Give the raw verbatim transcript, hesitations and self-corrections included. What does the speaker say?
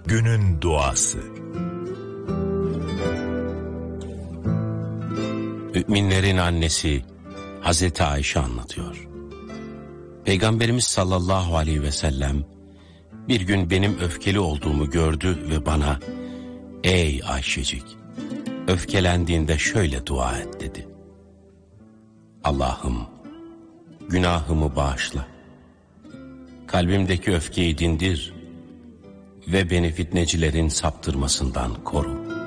Günün duası. Müminlerin annesi Hazreti Ayşe anlatıyor. Peygamberimiz sallallahu aleyhi ve sellem bir gün benim öfkeli olduğumu gördü ve bana "Ey Ayşecik, öfkelendiğinde şöyle dua et" dedi. Allah'ım, günahımı bağışla, kalbimdeki öfkeyi dindir ve beni fitnecilerin saptırmasından koru.